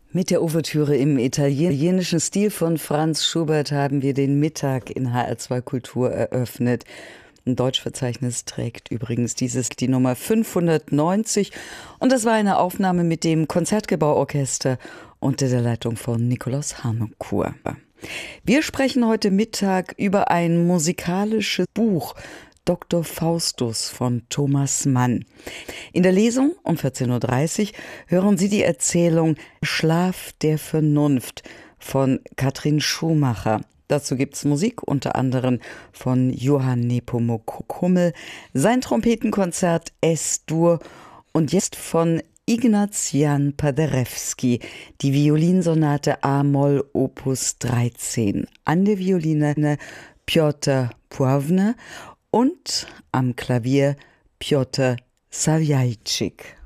Mit der Ouvertüre im italienischen Stil von Franz Schubert haben wir den Mittag in HR2 Kultur eröffnet. Ein Deutschverzeichnis trägt übrigens die Nummer 590 und das war eine Aufnahme mit dem Konzertgebauorchester unter der Leitung von Nikolaus Harnoncourt. Wir sprechen heute Mittag über ein musikalisches Buch, Dr. Faustus von Thomas Mann. In der Lesung um 14.30 Uhr hören Sie die Erzählung Schlaf der Vernunft von Katrin Schumacher. Dazu gibt's Musik, unter anderem von Johann Nepomuk Hummel, sein Trompetenkonzert S-Dur und jetzt von Ignaz Jan Paderewski, die Violinsonate A-Moll Opus 13, an der Violine Piotr Pławny und am Klavier Piotr Sawiajczyk.